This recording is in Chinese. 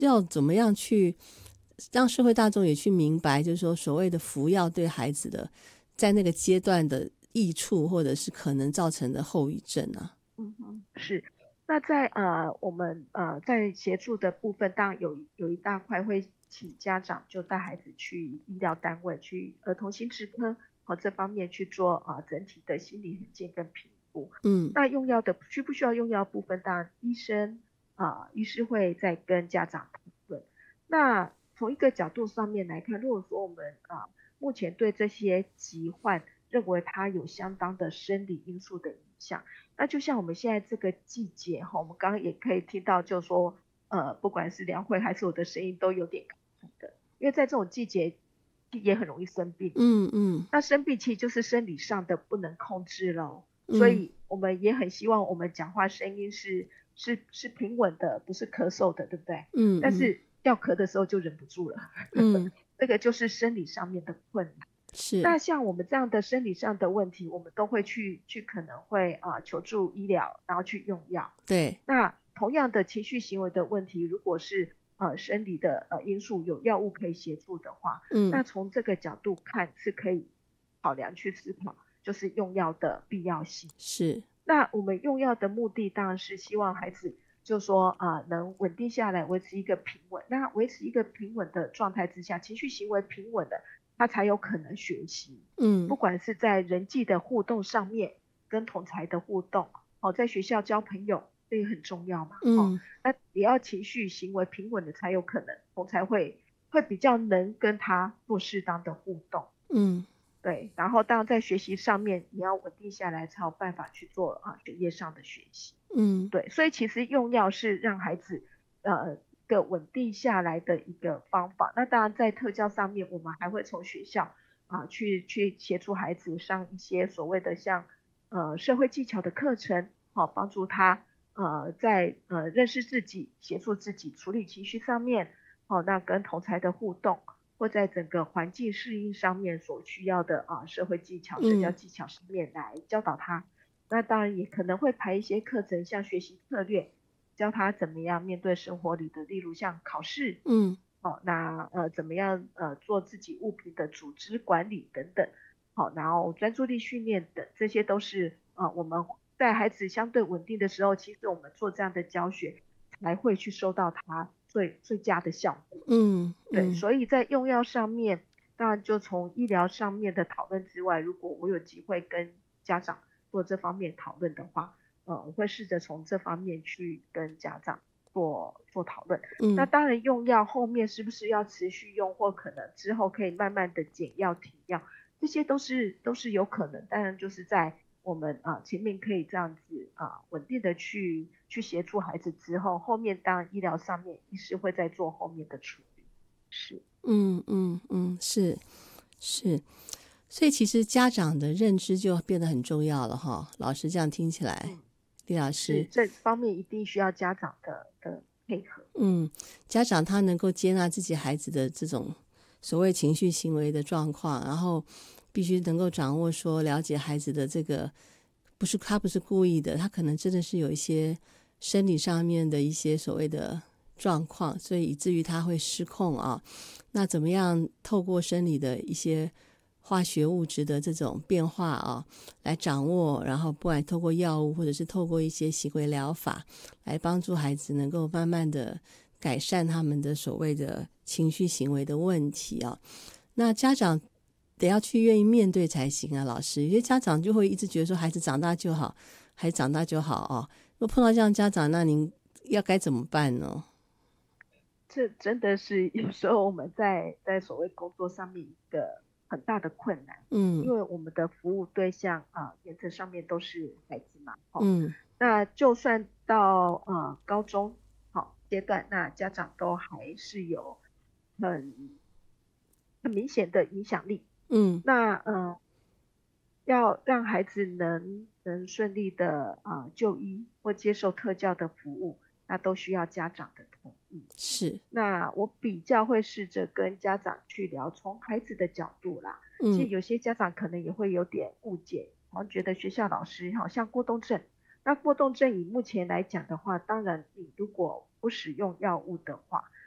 要怎么样去让社会大众也去明白，就是说所谓的服药对孩子的在那个阶段的益处，或者是可能造成的后遗症啊。 是。那在我们在协助的部分，当然有一大块会请家长就带孩子去医疗单位，去儿童心智科这方面去做整体的心理衡鉴跟评估。 嗯那用药的需不需要用药部分，当然医师会再跟家长讨论。那从一个角度上面来看，如果说我们目前对这些疾患认为它有相当的生理因素的影响，那就像我们现在这个季节哈，我们刚刚也可以听到，就是说不管是梁慧还是我的声音都有点卡卡的，因为在这种季节也很容易生病。 嗯嗯那生病其实就是生理上的不能控制咯，所嗯以我们也很希望我们讲话声音是平稳的，不是咳嗽的，对不对？ 嗯嗯但是要咳的时候就忍不住了， 嗯， 这个就是生理上面的困难。 是， 那像我们这样的生理上的问题，我们都会去可能会求助医疗，然后去用药。 对， 那同样的情绪行为的问题，如果是生理的因素有药物可以协助的话， 嗯那从这个角度看是可以考量去思考，就是用药的必要性。 是， 那我们用药的目的当然是希望孩子就说能稳定下来，维持一个平稳。那维持一个平稳的状态之下，情绪行为平稳的，他才有可能学习。 嗯不管是在人际的互动上面，跟同才的互动，在学校交朋友，这也很重要嘛。 嗯那也要情绪行为平稳的才有可能，同才会比较能跟他做适当的互动。 嗯对，然后当然在学习上面，你要稳定下来，才有办法去做学业上的学习。 嗯对，所以其实用药是让孩子一个稳定下来的一个方法。那当然在特教上面，我们还会从学校去协助孩子上一些所谓的像社会技巧的课程，帮助他在认识自己、协助自己处理情绪上面，那跟同才的互动，或在整个环境适应上面所需要的社会技巧、社交嗯技巧上面来教导他。那当然也可能会排一些课程，像学习策略，教他怎么样面对生活里的，例如像考试， 嗯那怎么样做自己物品的组织管理等等，然后专注力训练等，这些都是我们在孩子相对稳定的时候，其实我们做这样的教学才会去收到他最佳的效果。对， 嗯所以在用药上面，当然就从医疗上面的讨论之外，如果我有机会跟家长做这方面讨论的话，我会试着从这方面去跟家长做讨论。那嗯当然用药后面是不是要持续用，或可能之后可以慢慢的减药停药，这些都是有可能。当然就是在我们前面可以这样子稳定的去协助孩子之后，后面当然医疗上面医师会再做后面的处理。是。 是是，所以其实家长的认知就变得很重要了哈。老师这样听起来， 嗯， 李老是师， 这方面一定需要家长的配合。 家长他能够接纳自己孩子的这种所谓情绪行为的状况，然后必须能够掌握说了解孩子的这个他不是故意的，他可能真的是有一些生理上面的一些所谓的状况，所以以至于他会失控啊。那怎么样透过生理的一些化学物质的这种变化啊，来掌握，然后不管透过药物或者是透过一些行为疗法，来帮助孩子能够慢慢的改善他们的所谓的情绪行为的问题啊。那家长得要去愿意面对才行啊，老师。有些家长就会一直觉得说孩子长大就好，孩子长大就好哦。如果碰到这样的家长，那您要该怎么办呢？ 这真的是有时候我们在所谓工作上面一个很大的困难，因嗯为我们的服务对象原则上面都是孩子嘛， 嗯那就算到高中阶段，那家长都还是有很明显的影响力。 嗯那要让孩子能顺利的就医或接受特教的服务，那都需要家长的同意。 是那我比较会试着跟家长去聊，从孩子的角度啦。其实嗯有些家长可能也会有点误解，好像觉得学校老师好像过动症。那过动症以目前来讲的话，当然你如果不使用药物的话，